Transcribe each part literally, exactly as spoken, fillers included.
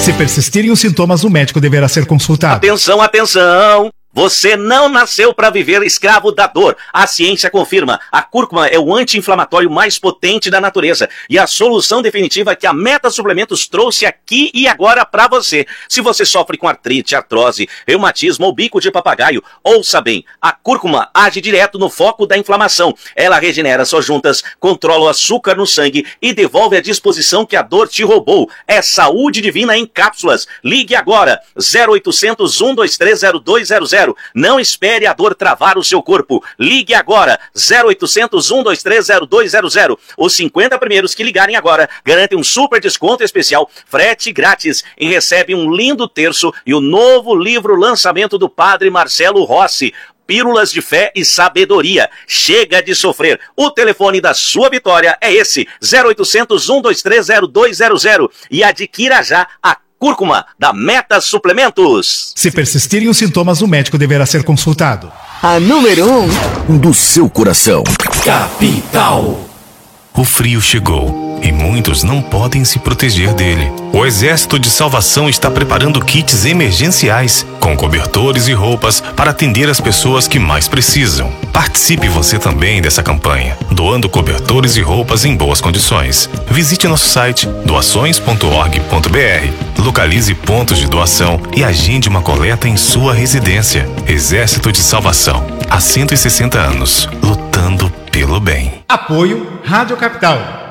Se persistirem os sintomas, o médico deverá ser consultado. Atenção, atenção! Você não nasceu para viver escravo da dor. A ciência confirma. A cúrcuma é o anti-inflamatório mais potente da natureza e a solução definitiva que a Meta Suplementos trouxe aqui e agora para você. Se você sofre com artrite, artrose, reumatismo ou bico de papagaio, ouça bem. A cúrcuma age direto no foco da inflamação. Ela regenera suas juntas, controla o açúcar no sangue e devolve a disposição que a dor te roubou. É saúde divina em cápsulas. Ligue agora. zero oitocentos, um dois três, zero dois zero zero. Não espere a dor travar o seu corpo. Ligue agora. zero oitocentos, um dois três, zero dois zero zero. Os cinquenta primeiros que ligarem agora garantem um super desconto especial, frete grátis e recebem um lindo terço e o novo livro lançamento do Padre Marcelo Rossi. Pílulas de Fé e Sabedoria. Chega de sofrer. O telefone da sua vitória é esse. zero oitocentos, um dois três, zero dois zero zero. E adquira já a cúrcuma da Meta Suplementos. Se persistirem os sintomas, o médico deverá ser consultado. A número um do seu coração. Capital. O frio chegou e muitos não podem se proteger dele. O Exército de Salvação está preparando kits emergenciais com cobertores e roupas para atender as pessoas que mais precisam. Participe você também dessa campanha, doando cobertores e roupas em boas condições. Visite nosso site doações ponto org ponto br, localize pontos de doação e agende uma coleta em sua residência. Exército de Salvação, há cento e sessenta anos, lutando pelo bem. Apoio Rádio Capital.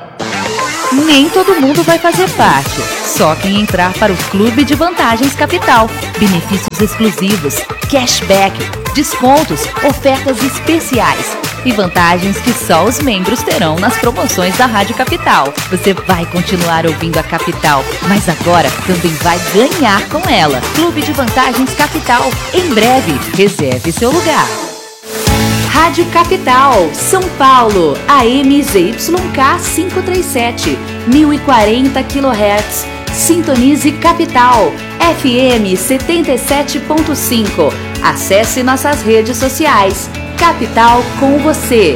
Nem todo mundo vai fazer parte, só quem entrar para o Clube de Vantagens Capital. Benefícios exclusivos, cashback, descontos, ofertas especiais e vantagens que só os membros terão nas promoções da Rádio Capital. Você vai continuar ouvindo a Capital, mas agora também vai ganhar com ela. Clube de Vantagens Capital. Em breve, reserve seu lugar. Rádio Capital, São Paulo, A M Z Y K quinhentos e trinta e sete, mil e quarenta quilohertz. Sintonize Capital, F M setenta e sete ponto cinco. Acesse nossas redes sociais. Capital com você.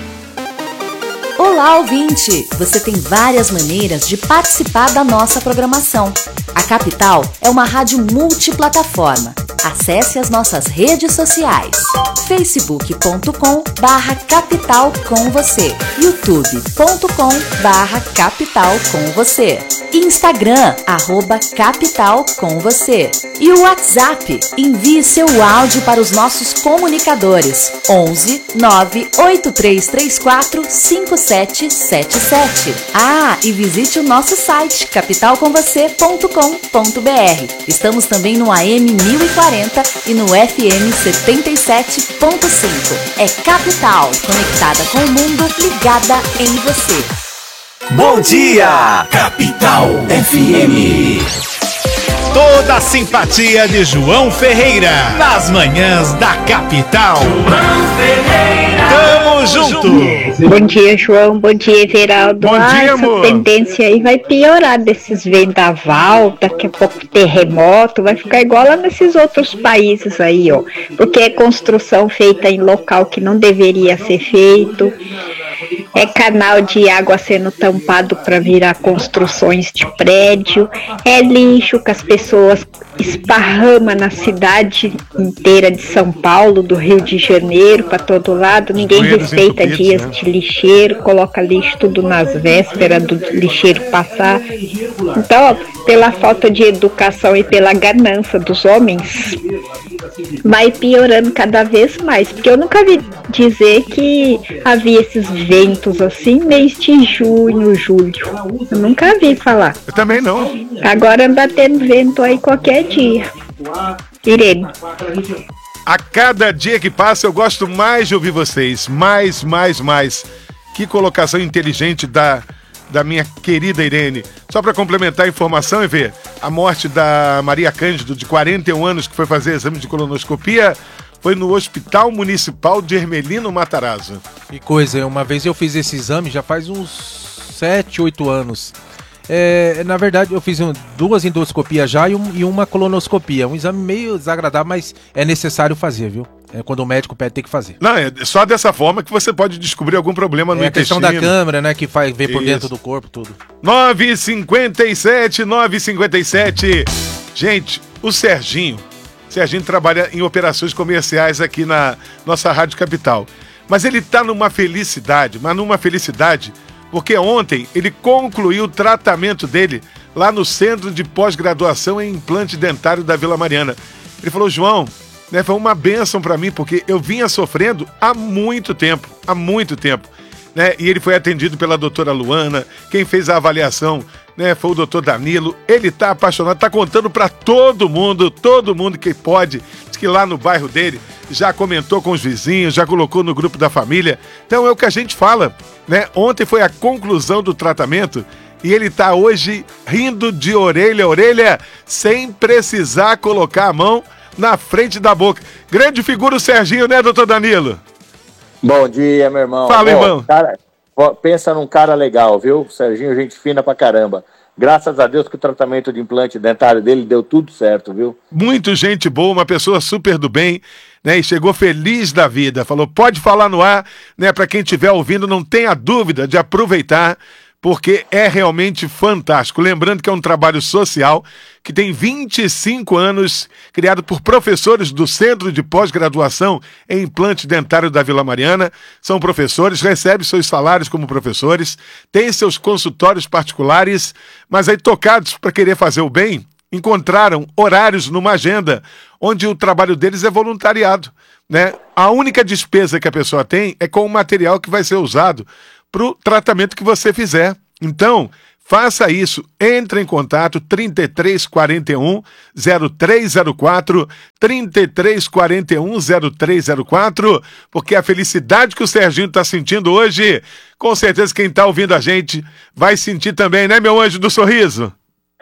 Olá, ouvinte! Você tem várias maneiras de participar da nossa programação. A Capital é uma rádio multiplataforma. Acesse as nossas redes sociais. facebook ponto com barra capital com você, youtube ponto com barra capital com você, Instagram, arroba capital com você e o WhatsApp. Envie seu áudio para os nossos comunicadores onze nove oito três três quatro cinco sete sete sete. Ah, e visite o nosso site capital com você ponto com ponto br. Estamos também no A M mil e quarenta e no F M setenta e sete ponto cinco. É Capital, conectada com o mundo, ligada em você. Bom dia, Capital F M. Toda a simpatia de João Ferreira nas manhãs da Capital. João Ferreira. Tamo junto. Bom dia, João. Bom dia, Everaldo. Bom ah, dia, essa amor. tendência aí vai piorar desses vendaval, daqui a pouco terremoto, vai ficar igual lá nesses outros países aí, ó. Porque é construção feita em local que não deveria ser feito. É canal de água sendo tampado para virar construções de prédio. É lixo que as pessoas esparramam na cidade inteira de São Paulo, do Rio de Janeiro, para todo lado. Ninguém respeita dias de lixeiro, coloca lixo tudo nas vésperas do lixeiro passar. Então, ó, pela falta de educação e pela ganância dos homens, vai piorando cada vez mais. Porque eu nunca vi dizer que havia esses ventos assim, mês de junho, julho. Eu nunca vi falar. Eu também não. Agora anda tendo vento aí qualquer dia. Irene. A cada dia que passa eu gosto mais de ouvir vocês. Mais, mais, mais. Que colocação inteligente da, da minha querida Irene. Só para complementar a informação e ver, a morte da Maria Cândido, de quarenta e um anos, que foi fazer exame de colonoscopia, foi no Hospital Municipal de Hermelino Matarazzo. Que coisa, uma vez eu fiz esse exame já faz uns sete, oito anos. É, na verdade, eu fiz um, duas endoscopias já e, um, e uma colonoscopia. Um exame meio desagradável, mas é necessário fazer, viu? É quando o médico pede, tem que fazer. Não, é só dessa forma que você pode descobrir algum problema no é intestino. É a questão da câmera, né, que faz, vê por Isso. dentro do corpo, tudo. nove e cinquenta e sete, nove e cinquenta e sete. Gente, o Serginho, Serginho trabalha em operações comerciais aqui na nossa Rádio Capital. Mas ele tá numa felicidade, mas numa felicidade, porque ontem ele concluiu o tratamento dele lá no Centro de Pós-Graduação em Implante Dentário da Vila Mariana. Ele falou, João, né, foi uma bênção para mim, porque eu vinha sofrendo há muito tempo, há muito tempo. Né? E ele foi atendido pela doutora Luana, quem fez a avaliação, né, foi o doutor Danilo. Ele tá apaixonado, tá contando para todo mundo, todo mundo que pode, diz que lá no bairro dele já comentou com os vizinhos, já colocou no grupo da família. Então é o que a gente fala, né? Ontem foi a conclusão do tratamento e ele tá hoje rindo de orelha a orelha, sem precisar colocar a mão na frente da boca. Grande figura o Serginho, né, doutor Danilo? Bom dia, meu irmão. Fala, Bom, irmão. Cara, pensa num cara legal, viu? Serginho, gente fina pra caramba. Graças a Deus que o tratamento de implante dentário dele deu tudo certo, viu? Muito gente boa, uma pessoa super do bem, né? E chegou feliz da vida. Falou, pode falar no ar, né? Para quem estiver ouvindo, não tenha dúvida de aproveitar, porque é realmente fantástico. Lembrando que é um trabalho social que tem vinte e cinco anos, criado por professores do Centro de Pós-Graduação em Implante Dentário da Vila Mariana. São professores, recebem seus salários como professores, têm seus consultórios particulares, mas aí tocados para querer fazer o bem, encontraram horários numa agenda onde o trabalho deles é voluntariado, né? A única despesa que a pessoa tem é com o material que vai ser usado para o tratamento que você fizer. Então, faça isso. Entre em contato trinta e três quarenta e um, zero três zero quatro, trinta e três quarenta e um, zero três zero quatro, porque a felicidade que o Serginho está sentindo hoje, com certeza quem está ouvindo a gente vai sentir também, né, meu anjo do sorriso?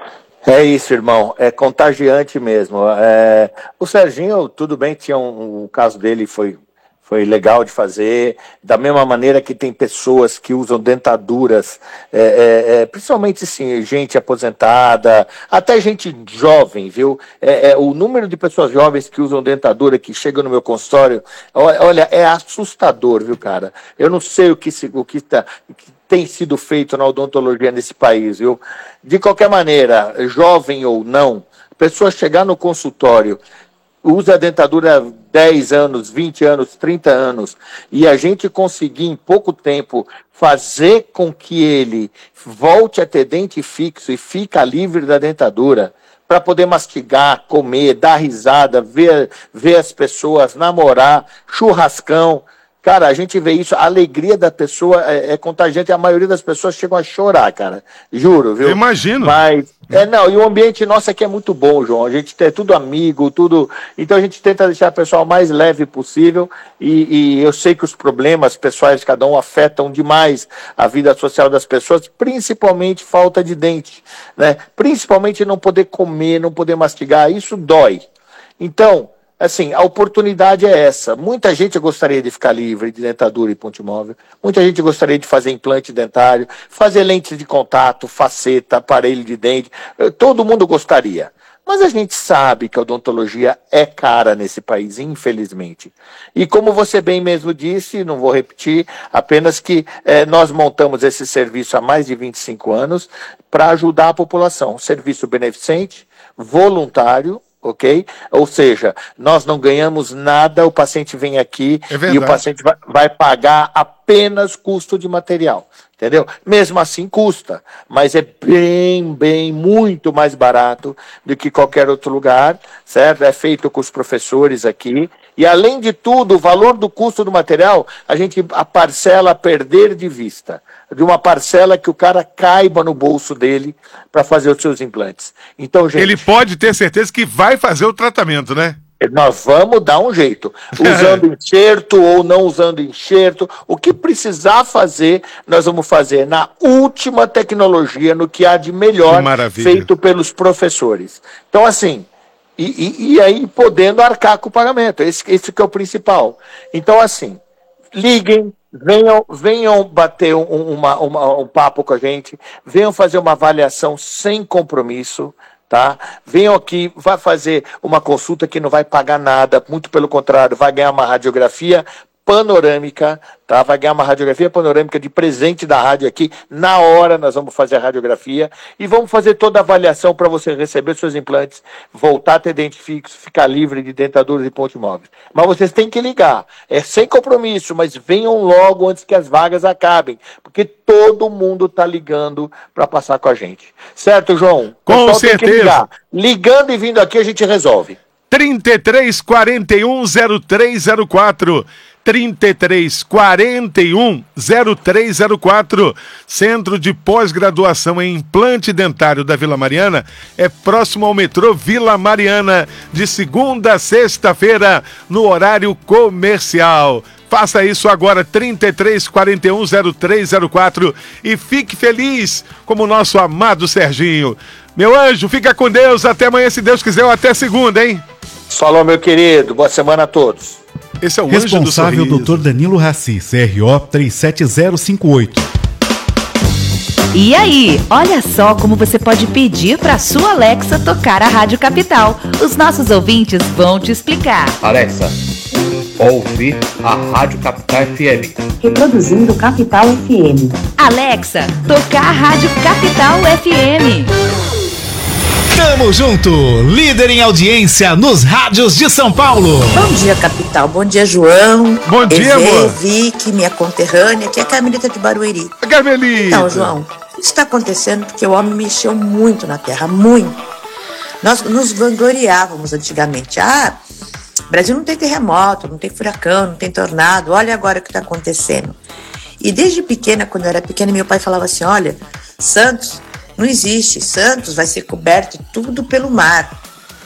É isso, irmão, é contagiante mesmo. É... O Serginho, tudo bem, tinha um, um caso dele, foi... Foi legal de fazer, da mesma maneira que tem pessoas que usam dentaduras, é, é, é, principalmente sim, gente aposentada, até gente jovem, viu? É, é, o número de pessoas jovens que usam dentadura, que chegam no meu consultório, olha, é assustador, viu, cara? Eu não sei o que, se, o que, tá, que tem sido feito na odontologia nesse país, viu? De qualquer maneira, jovem ou não, pessoa chegar no consultório, usa a dentadura dez anos, vinte anos, trinta anos, e a gente conseguir em pouco tempo fazer com que ele volte a ter dente fixo e fica livre da dentadura, para poder mastigar, comer, dar risada, ver, ver as pessoas, namorar, churrascão. Cara, a gente vê isso, a alegria da pessoa é, é contagiante, a maioria das pessoas chegam a chorar, cara, juro, viu? Eu imagino. Mas, é, não, e o ambiente nosso aqui é muito bom, João, a gente tem tudo amigo, tudo, então a gente tenta deixar o pessoal o mais leve possível, e, e eu sei que os problemas pessoais de cada um afetam demais a vida social das pessoas, principalmente falta de dente, né? Principalmente não poder comer, não poder mastigar, isso dói. Então, assim, a oportunidade é essa. Muita gente gostaria de ficar livre de dentadura e ponte móvel. Muita gente gostaria de fazer implante dentário, fazer lente de contato, faceta, aparelho de dente. Todo mundo gostaria. Mas a gente sabe que a odontologia é cara nesse país, infelizmente. E como você bem mesmo disse, não vou repetir, apenas que eh, nós montamos esse serviço há mais de vinte e cinco anos para ajudar a população. Serviço beneficente, voluntário, ok? Ou seja, nós não ganhamos nada, o paciente vem aqui É e o paciente vai, vai pagar apenas custo de material, entendeu? Mesmo assim custa, mas é bem, bem, muito mais barato do que qualquer outro lugar, certo? É feito com os professores aqui, e além de tudo, o valor do custo do material, a gente a parcela a perder de vista, de uma parcela que o cara caiba no bolso dele para fazer os seus implantes. Então, gente, ele pode ter certeza que vai fazer o tratamento, né? Nós vamos dar um jeito, usando enxerto ou não usando enxerto, o que precisar fazer, nós vamos fazer na última tecnologia, no que há de melhor, feito pelos professores. Então, assim, e, e, e aí podendo arcar com o pagamento, esse, esse que é o principal. Então, assim, liguem, venham, venham bater um, uma, uma, um papo com a gente, venham fazer uma avaliação sem compromisso, tá? Venham aqui, vai fazer uma consulta que não vai pagar nada, muito pelo contrário, vai ganhar uma radiografia panorâmica, tá? Vai ganhar uma radiografia panorâmica de presente da rádio aqui. Na hora nós vamos fazer a radiografia e vamos fazer toda a avaliação para você receber seus implantes, voltar a ter dente fixo, ficar livre de dentaduras e pontos móveis. Mas vocês têm que ligar. É sem compromisso, mas venham logo antes que as vagas acabem, porque todo mundo tá ligando para passar com a gente. Certo, João? Com certeza. Ligando e vindo aqui a gente resolve. trinta e três, quarenta e um, zero três zero quatro. trinta e três, quarenta e um, zero três zero quatro. Centro de Pós-Graduação em Implante Dentário da Vila Mariana é próximo ao metrô Vila Mariana, de segunda a sexta-feira, no horário comercial. Faça isso agora, trinta e três, quarenta e um, zero três zero quatro, e fique feliz como o nosso amado Serginho. Meu anjo, fica com Deus, até amanhã, se Deus quiser, ou até segunda, hein? Falou, meu querido, boa semana a todos. Esse é o responsável doutor Danilo Raci, C R O três sete zero cinco oito. E aí, olha só como você pode pedir para sua Alexa tocar a Rádio Capital. Os nossos ouvintes vão te explicar. Alexa, ouve a Rádio Capital F M. Reproduzindo Capital F M. Alexa, tocar a Rádio Capital F M. Tamo junto, líder em audiência nos rádios de São Paulo. Bom dia, Capital. Bom dia, João. Bom dia, amor. Vicky, minha conterrânea, que é a Carmelita de Barueri. Carmelita. Então, João, isso está acontecendo porque o homem mexeu muito na terra, muito. Nós nos vangloriávamos antigamente. Ah, Brasil não tem terremoto, não tem furacão, não tem tornado. Olha agora o que está acontecendo. E desde pequena, quando eu era pequena, meu pai falava assim, olha, Santos não existe, Santos vai ser coberto tudo pelo mar.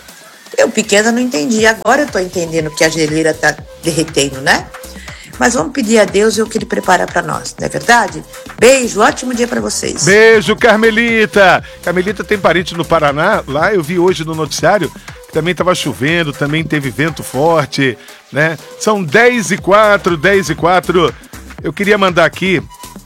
Eu pequena não entendi, agora eu estou entendendo que a geleira está derretendo, né? Mas vamos pedir a Deus e o que Ele prepara para nós, não é verdade? Beijo, ótimo dia para vocês. Beijo, Carmelita. Carmelita tem parente no Paraná, lá eu vi hoje no noticiário, que também estava chovendo, também teve vento forte, né? São dez e quatro, dez e quatro. Eu queria mandar aqui,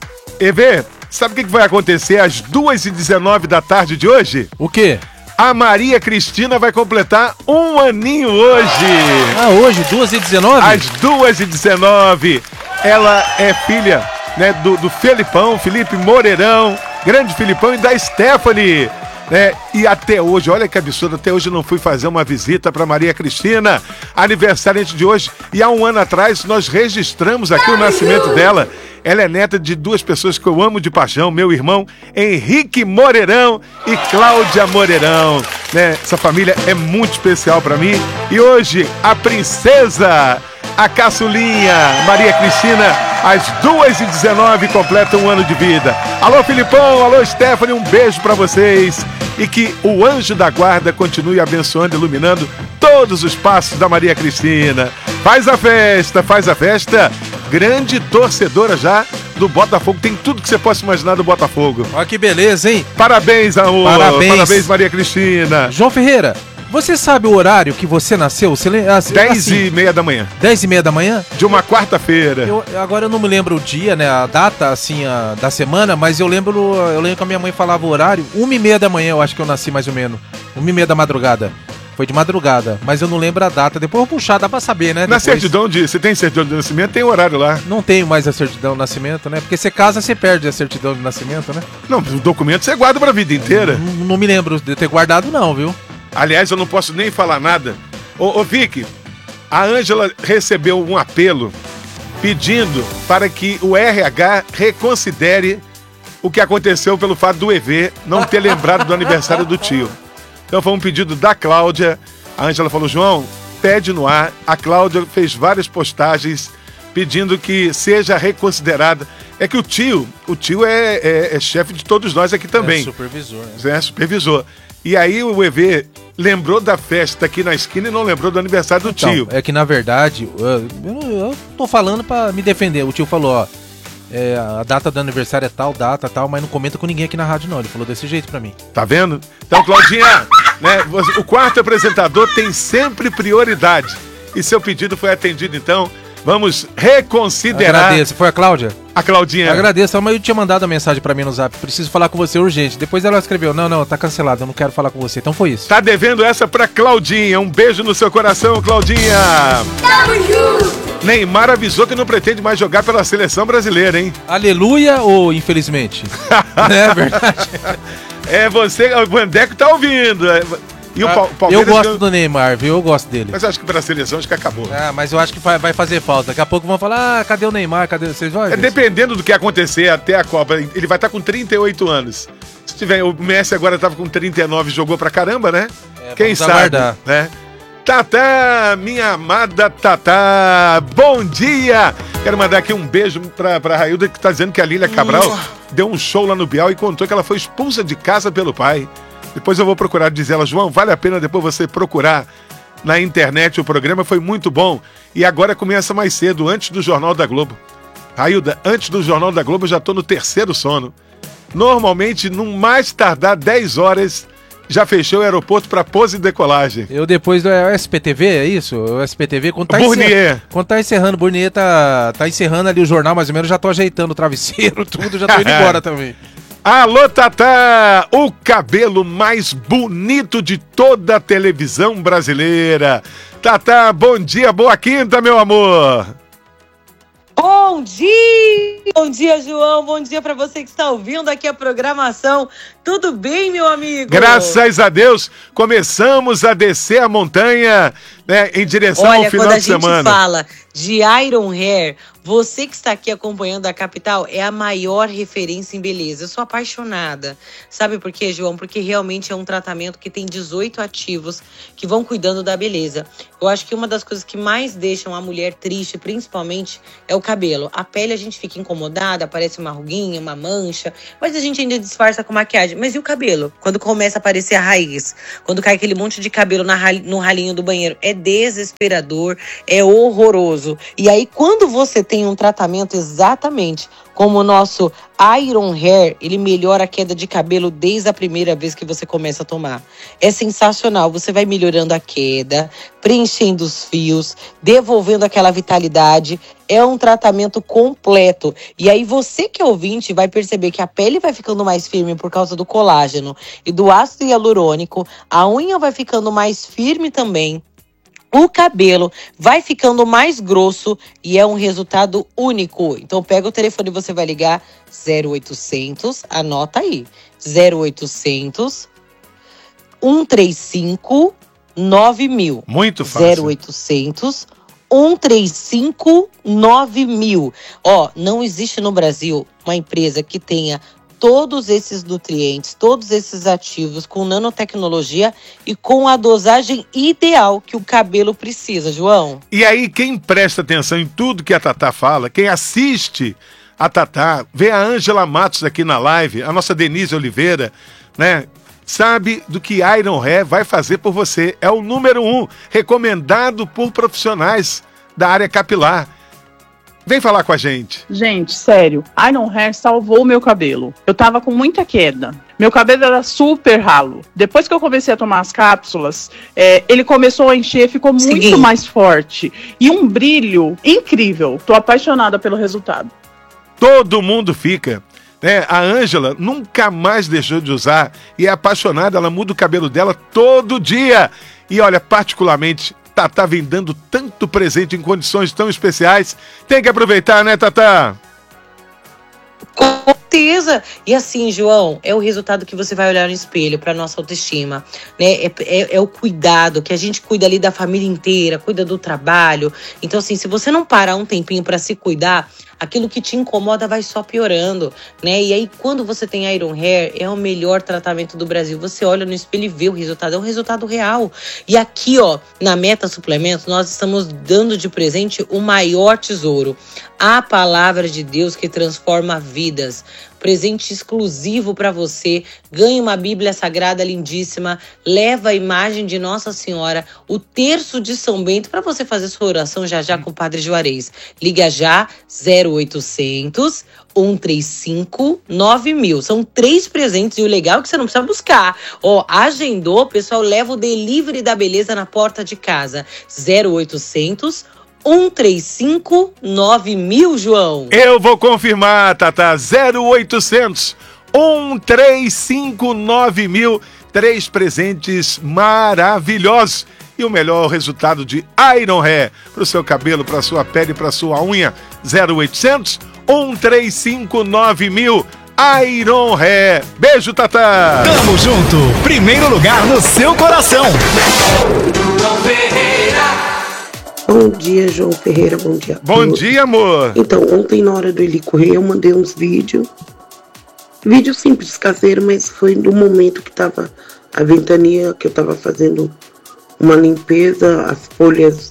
E V, sabe o que vai acontecer às duas e dezenove da tarde de hoje? O quê? A Maria Cristina vai completar um aninho hoje. Ah, hoje, duas e dezenove? Às duas e dezenove. Ela é filha, né, do, do Felipão, Felipe Moreirão, grande Felipão, e da Stephanie. Né? E até hoje, olha que absurdo, até hoje eu não fui fazer uma visita para Maria Cristina, aniversariante de hoje. E há um ano atrás nós registramos aqui o nascimento dela. Ela é neta de duas pessoas que eu amo de paixão, meu irmão Henrique Moreirão e Cláudia Moreirão. Né? Essa família é muito especial para mim. E hoje, a princesa, a caçulinha, Maria Cristina, às duas e dezenove, completa um ano de vida. Alô, Filipão, alô, Stephanie, um beijo para vocês. E que o anjo da guarda continue abençoando e iluminando todos os passos da Maria Cristina. Faz a festa, faz a festa. Grande torcedora já do Botafogo. Tem tudo que você possa imaginar do Botafogo. Olha que beleza, hein? Parabéns, amor. Parabéns. Parabéns, Maria Cristina. João Ferreira, você sabe o horário que você nasceu? Você lembra? Assim, Dez e meia da manhã. Dez e meia da manhã? De uma quarta-feira. Eu, agora eu não me lembro o dia, né? A data, assim, a, da semana, mas eu lembro, eu lembro que a minha mãe falava o horário. Uma e meia da manhã, eu acho que eu nasci mais ou menos. Uma e meia da madrugada. Foi de madrugada, mas eu não lembro a data. Depois eu vou puxar, dá pra saber, né? Na Depois... certidão de... Você tem certidão de nascimento? Tem horário lá. Não tenho mais a certidão de nascimento, né? Porque você casa, você perde a certidão de nascimento, né? Não, o documento você guarda pra vida inteira. Não, não me lembro de ter guardado não, viu? Aliás, eu não posso nem falar nada. Ô, ô Vicky, a Ângela recebeu um apelo pedindo para que o R H reconsidere o que aconteceu pelo fato do E V não ter lembrado do aniversário do tio. Então foi um pedido da Cláudia. A Ângela falou, João, pede no ar. A Cláudia fez várias postagens pedindo que seja reconsiderada. É que o tio, o tio é, é, é chefe de todos nós aqui também. É supervisor. Né? É supervisor. E aí o E V lembrou da festa aqui na esquina e não lembrou do aniversário do então, tio. É que na verdade, eu, eu, eu tô falando pra me defender. O tio falou, ó, é, a data do aniversário é tal, data, tal, mas não comenta com ninguém aqui na rádio não. Ele falou desse jeito pra mim. Tá vendo? Então, Claudinha, né, o quarto apresentador tem sempre prioridade. E seu pedido foi atendido, então. Vamos reconsiderar. Agradeço. Foi a Cláudia? A Claudinha. Agradeço. A mãe tinha mandado a mensagem pra mim no zap. Preciso falar com você urgente. Depois ela escreveu: Não, não, tá cancelado. Eu não quero falar com você. Então foi isso. Tá devendo essa pra Claudinha. Um beijo no seu coração, Claudinha. Tamo junto. Neymar avisou que não pretende mais jogar pela seleção brasileira, hein? Aleluia ou infelizmente? É verdade. É você, o Vandeco tá ouvindo. E o ah, Palmeiras... Eu gosto do Neymar, viu? Eu gosto dele. Mas acho que pra seleção acho que acabou. Ah, mas eu acho que vai fazer falta. Daqui a pouco vão falar, ah, cadê o Neymar? Cadê vocês? É, dependendo do que acontecer até a Copa, ele vai estar com trinta e oito anos. Se tiver, o Messi agora tava com trinta e nove, jogou pra caramba, né? É, quem sabe, aguardar. Né? Tatá, minha amada Tatá, bom dia! Quero mandar aqui um beijo pra, pra Railda, que tá dizendo que a Lília Cabral uh. deu um show lá no Bial e contou que ela foi expulsa de casa pelo pai. Depois eu vou procurar dizer ela, João, vale a pena depois você procurar na internet, o programa foi muito bom. E agora começa mais cedo, antes do Jornal da Globo. Railda, antes do Jornal da Globo eu já tô no terceiro sono. Normalmente, no mais tardar dez horas... Já fechou o aeroporto para pouso e decolagem. Eu depois do S P T V, é isso? O S P T V, quando tá, encerrando, quando tá encerrando, o Burnier tá, tá encerrando ali o jornal, mais ou menos, já tô ajeitando o travesseiro, tudo, já tô indo embora também. Alô, Tatá! O cabelo mais bonito de toda a televisão brasileira. Tatá, bom dia, boa quinta, meu amor! Bom dia! Bom dia, João. Bom dia para você que está ouvindo aqui a programação. Tudo bem, meu amigo? Graças a Deus, começamos a descer a montanha, né, em direção Olha, ao final de semana. Olha, quando a gente fala de Iron Hair, você que está aqui acompanhando a Capital é a maior referência em beleza. Eu sou apaixonada. Sabe por quê, João? Porque realmente é um tratamento que tem dezoito ativos que vão cuidando da beleza. Eu acho que uma das coisas que mais deixam a mulher triste, principalmente, é o cabelo. A pele a gente fica incomodada, aparece uma ruguinha, uma mancha, mas a gente ainda disfarça com maquiagem. Mas e o cabelo? Quando começa a aparecer a raiz, quando cai aquele monte de cabelo na, no ralinho do banheiro, é desesperador, é horroroso. E aí, quando você tem um tratamento exatamente como o nosso Iron Hair, ele melhora a queda de cabelo desde a primeira vez que você começa a tomar. É sensacional, você vai melhorando a queda, preenchendo os fios, devolvendo aquela vitalidade. É um tratamento completo. E aí você que é ouvinte vai perceber que a pele vai ficando mais firme por causa do colágeno e do ácido hialurônico, a unha vai ficando mais firme também. O cabelo vai ficando mais grosso e é um resultado único. Então pega o telefone e você vai ligar zero oitocentos, anota aí, zero oitocentos, um três cinco, nove mil. Muito fácil. zero oitocentos, um três cinco, nove mil. Ó, não existe no Brasil uma empresa que tenha todos esses nutrientes, todos esses ativos com nanotecnologia e com a dosagem ideal que o cabelo precisa, João. E aí, quem presta atenção em tudo que a Tatá fala, quem assiste a Tatá, vê a Ângela Matos aqui na live, a nossa Denise Oliveira, né? Sabe do que Iron Hair vai fazer por você. É o número um, recomendado por profissionais da área capilar. Vem falar com a gente. Gente, sério, Iron Hair salvou o meu cabelo. Eu tava com muita queda. Meu cabelo era super ralo. Depois que eu comecei a tomar as cápsulas, é, ele começou a encher, ficou muito Seguinte. mais forte. E um brilho incrível. Tô apaixonada pelo resultado. Todo mundo fica. Né? A Ângela nunca mais deixou de usar e é apaixonada, ela muda o cabelo dela todo dia. E olha, particularmente, Tatá vem dando tanto presente em condições tão especiais. Tem que aproveitar, né, Tatá? Com certeza. E assim, João, é o resultado que você vai olhar no espelho para nossa autoestima, né? É, é, é o cuidado, que a gente cuida ali da família inteira, cuida do trabalho. Então, assim, se você não parar um tempinho para se cuidar, aquilo que te incomoda vai só piorando, né? E aí, quando você tem Iron Hair, é o melhor tratamento do Brasil. Você olha no espelho e vê o resultado, é um resultado real. E aqui, ó, na Meta Suplementos, nós estamos dando de presente o maior tesouro. A palavra de Deus que transforma vidas. Presente exclusivo para você. Ganhe uma Bíblia Sagrada lindíssima. Leva a imagem de Nossa Senhora, o terço de São Bento, para você fazer sua oração já já com o Padre Juarez. Liga já, zero oitocentos, um três cinco, nove mil. São três presentes e o legal é que você não precisa buscar. Ó, agendou, o pessoal leva o delivery da beleza na porta de casa. zero oitocentos, um três cinco nove mil, João. Eu vou confirmar, Tata. zero oitocentos, um três cinco nove mil. Três presentes maravilhosos. E o melhor resultado de Iron Hair para o seu cabelo, para a sua pele, para a sua unha. zero oitocentos, um três cinco nove mil. Iron Hair. Beijo, Tata. Tamo junto. Primeiro lugar no seu coração. Bom dia, João Ferreira. Bom dia. Bom dia, amor. Então, ontem na hora do ele correr, eu mandei uns vídeos. Vídeo simples, caseiro, mas foi no momento que tava a ventania, que eu tava fazendo uma limpeza, as folhas,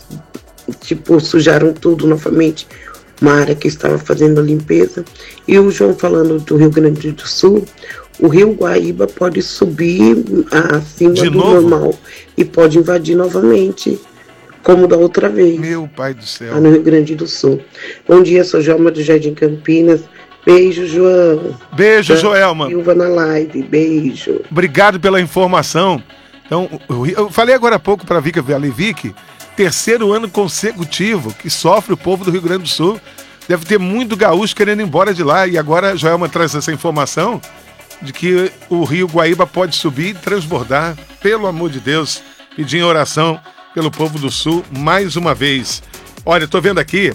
tipo, sujaram tudo novamente, uma área que eu estava fazendo a limpeza. E o João falando do Rio Grande do Sul, o Rio Guaíba pode subir acima De do novo? normal e pode invadir novamente, como da outra vez. Meu pai do céu. Lá no Rio Grande do Sul. Bom dia, sou Joelma do Jardim Campinas. Beijo, João. Beijo, Da Joelma. Silva na live. Beijo. Obrigado pela informação. Então, eu falei agora há pouco para a Vika Vialevic, terceiro ano consecutivo que sofre o povo do Rio Grande do Sul. Deve ter muito gaúcho querendo ir embora de lá. E agora a Joelma traz essa informação de que o Rio Guaíba pode subir e transbordar. Pelo amor de Deus, pedir em oração pelo povo do Sul mais uma vez. Olha, estou vendo aqui,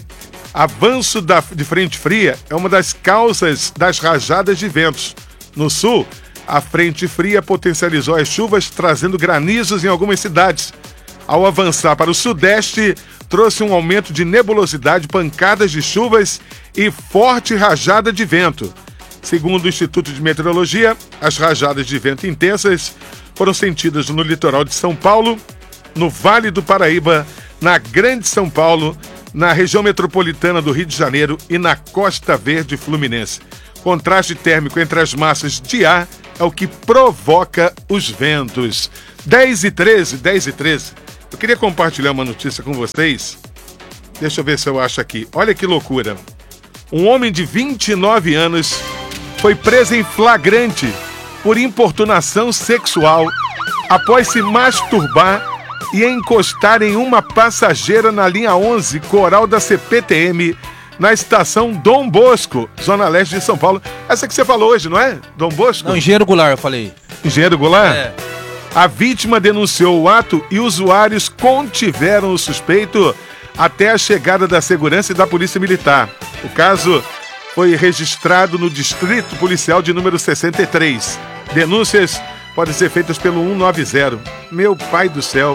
avanço da, de frente fria é uma das causas das rajadas de ventos. No Sul, a frente fria potencializou as chuvas, trazendo granizos em algumas cidades. Ao avançar para o Sudeste, trouxe um aumento de nebulosidade, pancadas de chuvas e forte rajada de vento. Segundo o Instituto de Meteorologia, as rajadas de vento intensas foram sentidas no litoral de São Paulo, no Vale do Paraíba, na Grande São Paulo, na região metropolitana do Rio de Janeiro e na Costa Verde Fluminense. Contraste térmico entre as massas de ar é o que provoca os ventos. dez e treze, dez e treze. Eu queria compartilhar uma notícia com vocês. Deixa eu ver se eu acho aqui. Olha que loucura. Um homem de vinte e nove anos foi preso em flagrante por importunação sexual após se masturbar e encostar em uma passageira na linha onze Coral da C P T M, na estação Dom Bosco, Zona Leste de São Paulo. Essa que você falou hoje, não é? Dom Bosco? Não, Engenheiro Goulart, eu falei. Engenheiro Goulart? É. A vítima denunciou o ato e usuários contiveram o suspeito até a chegada da segurança e da Polícia Militar. O caso foi registrado no Distrito Policial de número sessenta e três. Denúncias podem ser feitas pelo cento e noventa. Meu pai do céu.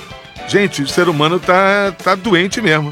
Gente, o ser humano tá, tá doente mesmo.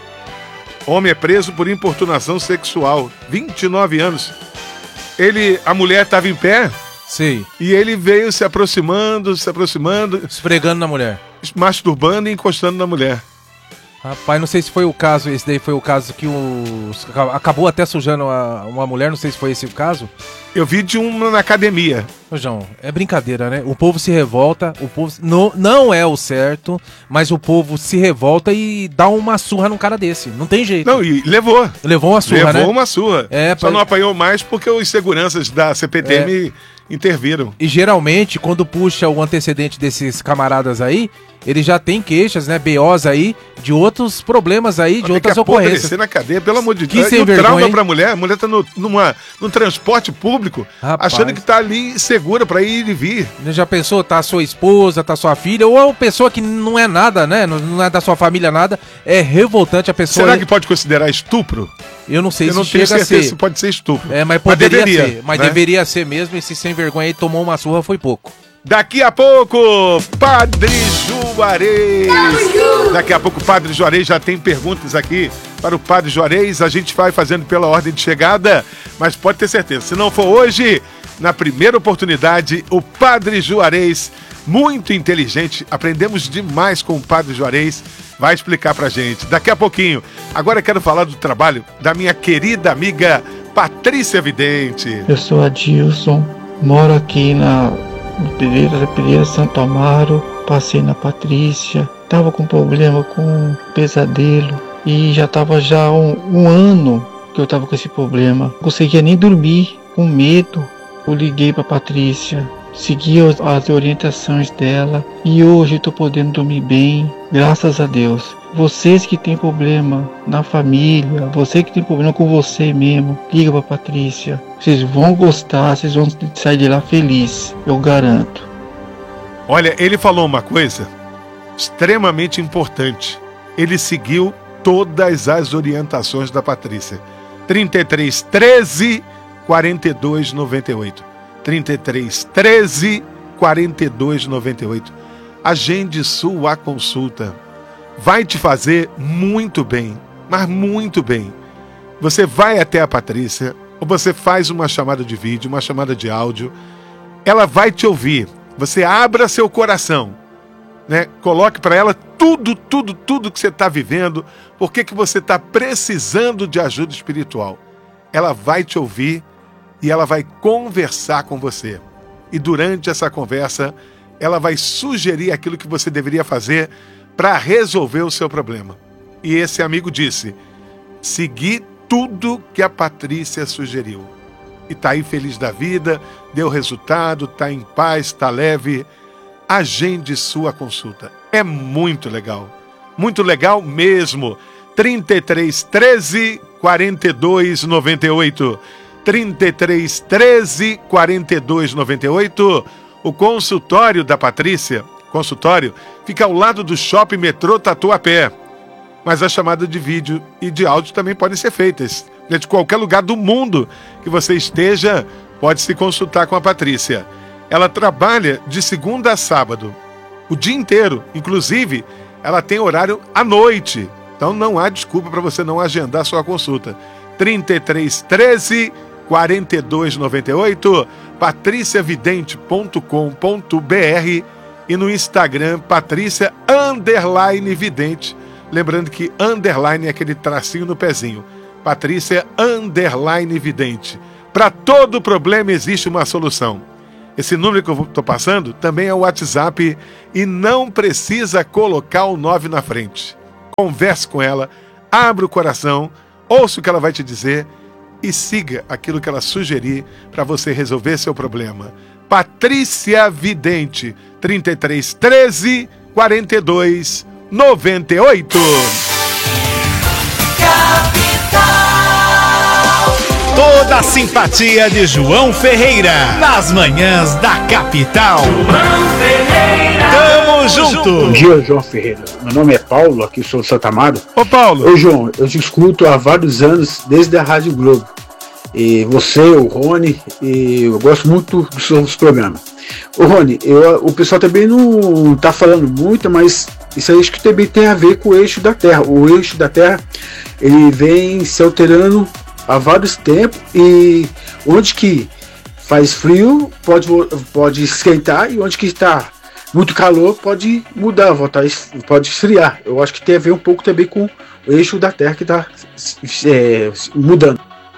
Homem é preso por importunação sexual. vinte e nove anos. Ele, a mulher estava em pé. Sim. E ele veio se aproximando, se aproximando. Esfregando na mulher. Masturbando e encostando na mulher. Rapaz, não sei se foi o caso, esse daí foi o caso que o... acabou até sujando a, uma mulher, não sei se foi esse o caso. Eu vi de uma na academia. Ô, João, é brincadeira, né? O povo se revolta, o povo... Não, não é o certo, mas o povo se revolta e dá uma surra num cara desse. Não tem jeito. Não, e levou. Levou uma surra, levou né? Levou uma surra. É, Só pra... não apanhou mais porque os seguranças da C P T M é. interviram. E geralmente, quando puxa o antecedente desses camaradas aí, ele já tem queixas, né, B Os aí, de outros problemas aí, de outras ocorrências. Na cadeia, pelo amor de Deus. Que sem e o vergonha, trauma hein? pra mulher, a mulher tá no, numa, num transporte público, Rapaz. achando que tá ali segura pra ir e vir. Já pensou, tá sua esposa, tá sua filha, ou é uma pessoa que não é nada, né, não é da sua família nada, é revoltante a pessoa... Será que pode considerar estupro? Eu não sei Eu se não tenho chega a certeza ser. se pode ser estupro. É, mas poderia mas deveria, ser, mas né? deveria ser mesmo, esse sem vergonha aí tomou uma surra foi pouco. Daqui a pouco, Padre Juarez. Daqui a pouco, Padre Juarez já tem perguntas aqui para o Padre Juarez. A gente vai fazendo pela ordem de chegada, mas pode ter certeza, se não for hoje, na primeira oportunidade, o Padre Juarez, muito inteligente, aprendemos demais com o Padre Juarez, vai explicar pra gente daqui a pouquinho. Agora eu quero falar do trabalho da minha querida amiga Patrícia Vidente. Eu sou Adilson, moro aqui na Pereira, Pereira Santo Amaro, passei na Patrícia, tava com problema com pesadelo e já tava já um, um ano que eu tava com esse problema. Não conseguia nem dormir, com medo. Eu liguei pra Patrícia, segui as orientações dela e hoje eu tô podendo dormir bem, graças a Deus. Vocês que têm problema na família, você que tem problema com você mesmo, liga pra Patrícia. Vocês vão gostar, vocês vão sair de lá feliz, eu garanto. Olha, ele falou uma coisa extremamente importante. Ele seguiu todas as orientações da Patrícia. trinta e três, treze, quarenta e dois, noventa e oito. trinta e três, treze, quarenta e dois, noventa e oito. Agende sua consulta. Vai te fazer muito bem, mas muito bem. Você vai até a Patrícia, ou você faz uma chamada de vídeo, uma chamada de áudio. Ela vai te ouvir. Você abra seu coração, né? Coloque para ela tudo, tudo, tudo que você está vivendo, por que que você está precisando de ajuda espiritual. Ela vai te ouvir e ela vai conversar com você. E durante essa conversa, ela vai sugerir aquilo que você deveria fazer para resolver o seu problema. E esse amigo disse: segui tudo que a Patrícia sugeriu. E está aí feliz da vida, deu resultado, está em paz, está leve. Agende sua consulta. É muito legal. Muito legal mesmo. trinta e três, treze, quarenta e dois, noventa e oito. trinta e três, treze, quarenta e dois, noventa e oito. O consultório da Patrícia, consultório, fica ao lado do Shopping Metrô Tatuapé. Mas a chamada de vídeo e de áudio também podem ser feitas. De qualquer lugar do mundo que você esteja, pode se consultar com a Patrícia. Ela trabalha de segunda a sábado, o dia inteiro. Inclusive, ela tem horário à noite. Então não há desculpa para você não agendar sua consulta. trinta e três, treze, quarenta e dois, noventa e oito, patricia vidente ponto com ponto br e no Instagram, Patrícia underline vidente. Lembrando que underline é aquele tracinho no pezinho. Patrícia underline vidente. Para todo problema existe uma solução. Esse número que eu estou passando também é o WhatsApp e não precisa colocar o nove na frente. Converse com ela, abra o coração, ouça o que ela vai te dizer e siga aquilo que ela sugerir para você resolver seu problema. Patrícia Vidente, trinta e três, treze, quarenta e dois, noventa e oito. Toda a simpatia de João Ferreira, nas manhãs da capital. João Ferreira. Tamo junto. Bom dia, João Ferreira. Meu nome é Paulo, aqui sou de Santa Amaro. Ô, Paulo. Ô, João, eu te escuto há vários anos, desde a Rádio Globo. E você, o Rony, e eu gosto muito dos seus programas. Ô, Rony, eu, o pessoal também não tá falando muito, mas isso aí acho que também tem a ver com o eixo da Terra. O eixo da Terra, ele vem se alterando há vários tempos, e onde que faz frio pode, pode esquentar, e onde que está muito calor pode mudar, voltar, pode esfriar. Eu acho que tem a ver um pouco também com o eixo da Terra que está é, mudando.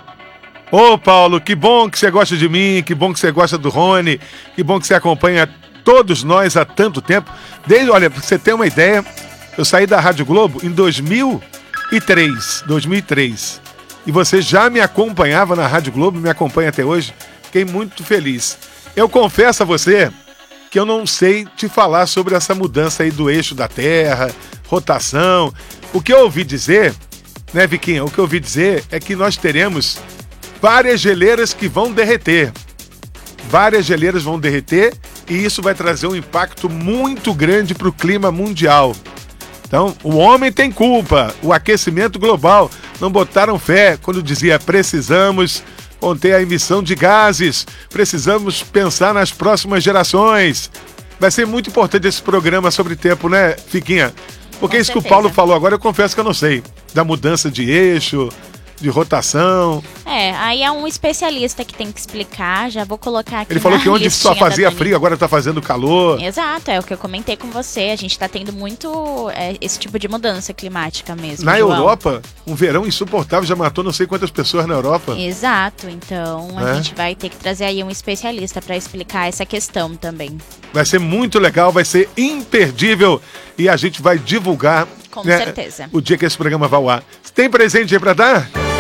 Ô, Paulo, que bom que você gosta de mim, que bom que você gosta do Rony, que bom que você acompanha todos nós há tanto tempo. Desde, olha, pra você ter uma ideia, eu saí da Rádio Globo em dois mil e três, dois mil e três. E você já me acompanhava na Rádio Globo, me acompanha até hoje. Fiquei muito feliz. Eu confesso a você que eu não sei te falar sobre essa mudança aí do eixo da Terra, rotação. O que eu ouvi dizer, né, Viquinha? O que eu ouvi dizer é que nós teremos várias geleiras que vão derreter. Várias geleiras vão derreter e isso vai trazer um impacto muito grande para o clima mundial. Então, o homem tem culpa, o aquecimento global. Não botaram fé quando dizia precisamos conter a emissão de gases, precisamos pensar nas próximas gerações. Vai ser muito importante esse programa sobre tempo, né, Fiquinha? Porque Com isso certeza. que o Paulo falou agora, eu confesso que eu não sei. Da mudança de eixo, de rotação. É, aí é um especialista que tem que explicar, já vou colocar aqui. Ele falou na que onde só listinha da fazia Dani. frio, agora tá fazendo calor. Exato, é o que eu comentei com você. A gente tá tendo muito é, esse tipo de mudança climática mesmo. Na João. Europa, um verão insuportável, já matou não sei quantas pessoas na Europa. Exato, então a É. gente vai ter que trazer aí um especialista para explicar essa questão também. Vai ser muito legal, vai ser imperdível e a gente vai divulgar, Com né, certeza. o dia que esse programa vai ao ar. Tem presente aí pra dar?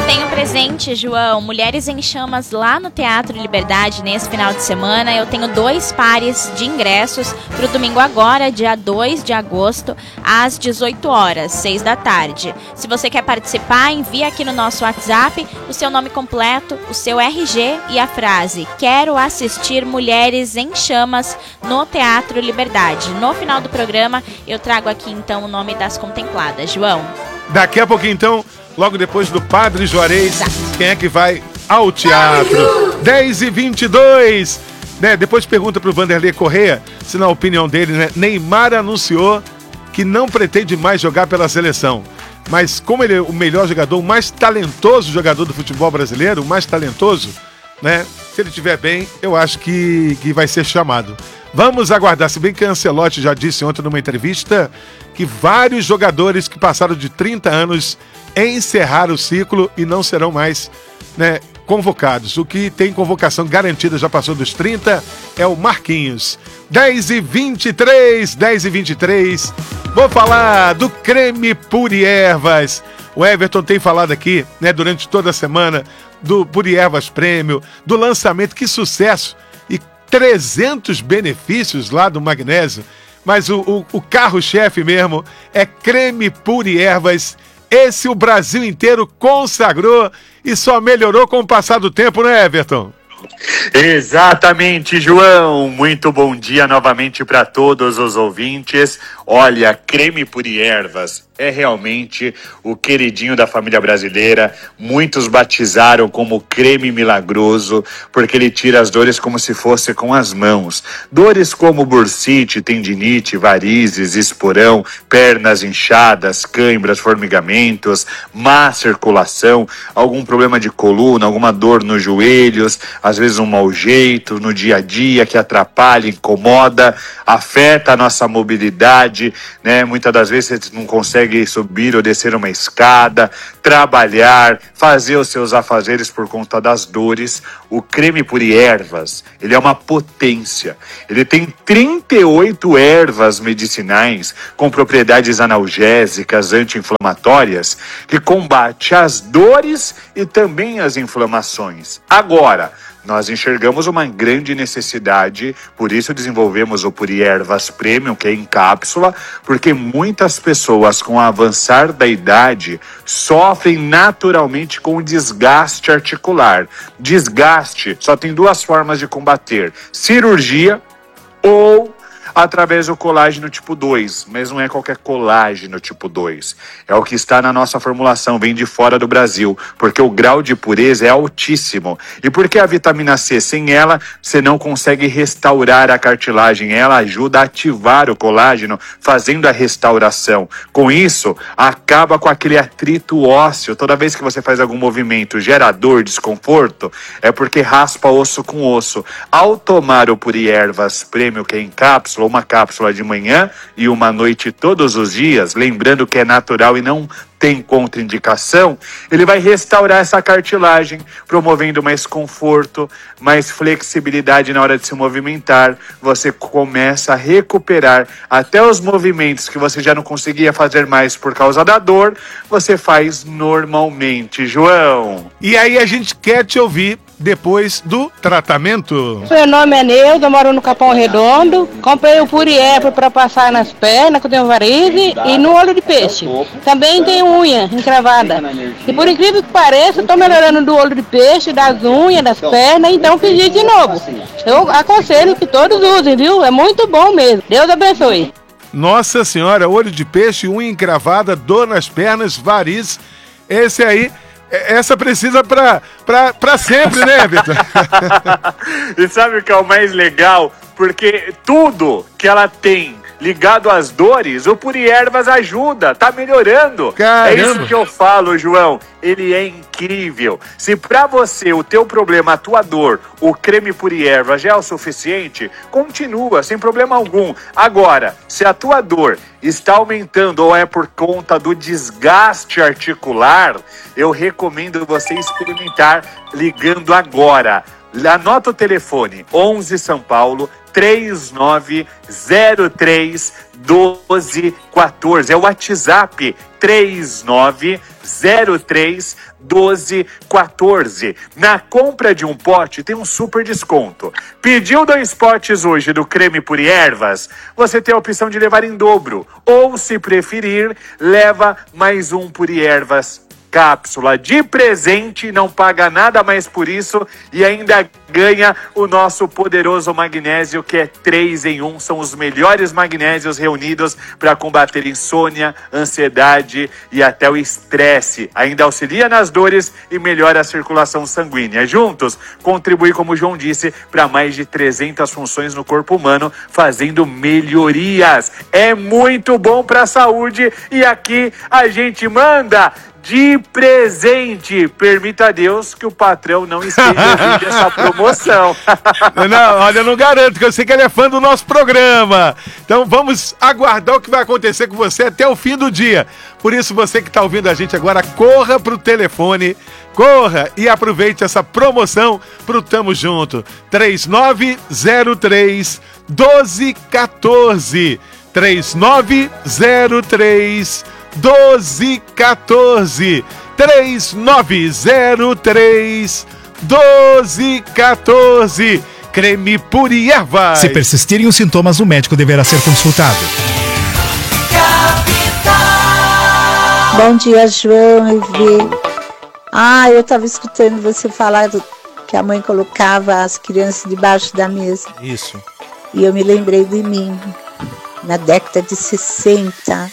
Tem um presente, João, Mulheres em Chamas lá no Teatro Liberdade nesse final de semana. Eu tenho dois pares de ingressos para o domingo agora, dia dois de agosto, às dezoito horas, seis da tarde. Se você quer participar, envia aqui no nosso WhatsApp o seu nome completo, o seu R G e a frase "Quero assistir Mulheres em Chamas no Teatro Liberdade". No final do programa, eu trago aqui então o nome das contempladas, João. Daqui a pouquinho, então, logo depois do Padre Juarez, Exato. Quem é que vai ao teatro? dez e vinte e dois. Né? Depois pergunta pro Vanderlei Correia se, na opinião dele, né, Neymar anunciou que não pretende mais jogar pela seleção. Mas como ele é o melhor jogador, o mais talentoso jogador do futebol brasileiro, o mais talentoso, né? Se ele estiver bem, eu acho que, que vai ser chamado. Vamos aguardar, se bem que Ancelotti já disse ontem numa entrevista que vários jogadores que passaram de trinta anos encerraram o ciclo e não serão mais, né, convocados. O que tem convocação garantida, já passou dos trinta, é o Marquinhos. dez e vinte e três, dez e vinte e três. Vou falar do creme Puri Ervas. O Everton tem falado aqui, né, durante toda a semana, do Puri Ervas Prêmio, do lançamento, que sucesso, e trezentos benefícios lá do magnésio. Mas o, o, o carro-chefe mesmo é creme Puri Ervas. Esse o Brasil inteiro consagrou e só melhorou com o passar do tempo, né, Everton? Exatamente, João. Muito bom dia novamente para todos os ouvintes. Olha, creme Puri Ervas é realmente o queridinho da família brasileira. Muitos batizaram como creme milagroso, porque ele tira as dores como se fosse com as mãos. Dores como bursite, tendinite, varizes, esporão, pernas inchadas, cãibras, formigamentos, má circulação, algum problema de coluna, alguma dor nos joelhos, às vezes um mau jeito no dia a dia que atrapalha, incomoda, afeta a nossa mobilidade, né? Muitas das vezes você não consegue subir ou descer uma escada, trabalhar, fazer os seus afazeres por conta das dores. O creme Puri Ervas, ele é uma potência. Ele tem trinta e oito ervas medicinais com propriedades analgésicas, anti-inflamatórias, que combate as dores e também as inflamações. Agora, nós enxergamos uma grande necessidade, por isso desenvolvemos o Puri Ervas Premium, que é em cápsula, porque muitas pessoas com o avançar da idade sofrem naturalmente com o desgaste articular. Desgaste só tem duas formas de combater: cirurgia ou através do colágeno tipo dois, mas não é qualquer colágeno tipo dois. É o que está na nossa formulação, vem de fora do Brasil, porque o grau de pureza é altíssimo. E porque a vitamina C, sem ela, você não consegue restaurar a cartilagem. Ela ajuda a ativar o colágeno, fazendo a restauração. Com isso, acaba com aquele atrito ósseo. Toda vez que você faz algum movimento, gera dor, desconforto, é porque raspa osso com osso. Ao tomar o Puri Ervas Premium, que é em cápsula, uma cápsula de manhã e uma à noite todos os dias, lembrando que é natural e não tem contraindicação, ele vai restaurar essa cartilagem, promovendo mais conforto, mais flexibilidade na hora de se movimentar. Você começa a recuperar até os movimentos que você já não conseguia fazer mais por causa da dor, você faz normalmente, João. E aí a gente quer te ouvir depois do tratamento. Meu nome é Neuza, moro no Capão Redondo. Comprei o Puri Ervas para passar nas pernas, que eu tenho varize, e no olho de peixe. Também tenho unha encravada. E por incrível que pareça, estou melhorando do olho de peixe, das unhas, das pernas, então pedi de novo. Eu aconselho que todos usem, viu? É muito bom mesmo. Deus abençoe. Nossa Senhora, olho de peixe, unha encravada, dor nas pernas, variz. Esse aí, essa precisa pra, pra, pra sempre, né, Vitor? E sabe o que é o mais legal? Porque tudo que ela tem ligado às dores, o Puri Ervas ajuda, tá melhorando. Caramba. É isso que eu falo, João. Ele é incrível. Se pra você, o teu problema, a tua dor, o creme Puri Ervas já é o suficiente, continua, sem problema algum. Agora, se a tua dor está aumentando ou é por conta do desgaste articular, eu recomendo você experimentar ligando agora. Anota o telefone, onze São Paulo, três nove zero três um dois um quatro. É o WhatsApp, três nove zero três doze quatorze. Na compra de um pote tem um super desconto. Pediu dois potes hoje do creme Puri Ervas, você tem a opção de levar em dobro. Ou, se preferir, leva mais um Puri Ervas cápsula de presente, não paga nada mais por isso e ainda ganha o nosso poderoso magnésio, que é três em um. São os melhores magnésios reunidos para combater insônia, ansiedade e até o estresse. Ainda auxilia nas dores e melhora a circulação sanguínea. Juntos, contribui, como o João disse, para mais de trezentas funções no corpo humano, fazendo melhorias. É muito bom para a saúde e aqui a gente manda de presente. Permita a Deus que o patrão não esteja ouvindo essa promoção. Não, olha, eu não garanto, que eu sei que ele é fã do nosso programa. Então vamos aguardar o que vai acontecer com você até o fim do dia. Por isso, você que está ouvindo a gente agora, corra pro telefone, corra e aproveite essa promoção pro Tamo Junto. três nove zero três doze quatorze. três nove zero três doze quatorze. três nove zero três doze quatorze. Creme Puri Ervas. Se persistirem os sintomas, o médico deverá ser consultado. Bom dia, João e Vê. Ah, eu estava escutando você falar do, que a mãe colocava as crianças debaixo da mesa. Isso. E eu me lembrei de mim, na década de sessenta.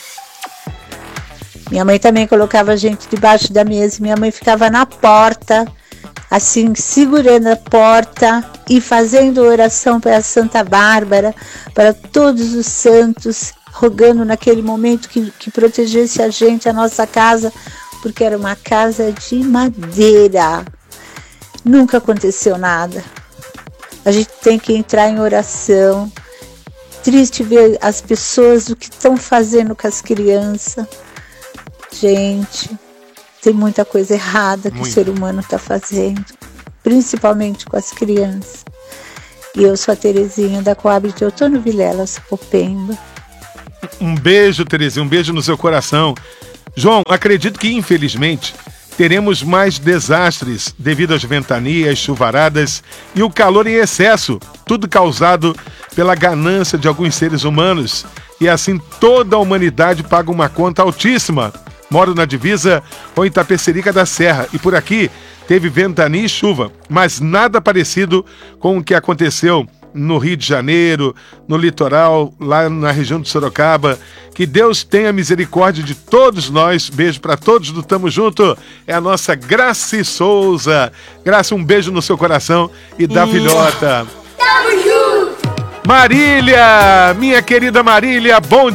Minha mãe também colocava a gente debaixo da mesa. Minha mãe ficava na porta, assim, segurando a porta e fazendo oração para a Santa Bárbara, para todos os santos, rogando naquele momento que, que protegesse a gente, a nossa casa, porque era uma casa de madeira. Nunca aconteceu nada. A gente tem que entrar em oração. Triste ver as pessoas, o que estão fazendo com as crianças. Gente, tem muita coisa errada que Muito. o ser humano está fazendo, principalmente com as crianças. E eu sou a Terezinha da Coab de Outono Vilela, Sapopemba. Um beijo, Terezinha, um beijo no seu coração. João, acredito que, infelizmente, teremos mais desastres devido às ventanias, chuvaradas e o calor em excesso, tudo causado pela ganância de alguns seres humanos. E assim toda a humanidade paga uma conta altíssima. Moro na divisa com Itapecerica da Serra e por aqui teve ventania e chuva, mas nada parecido com o que aconteceu no Rio de Janeiro, no litoral, lá na região de Sorocaba. Que Deus tenha misericórdia de todos nós. Beijo para todos do Tamo Junto. É a nossa Graci Souza. Graça, um beijo no seu coração e da filhota. Tamo junto! Marília, minha querida Marília, bom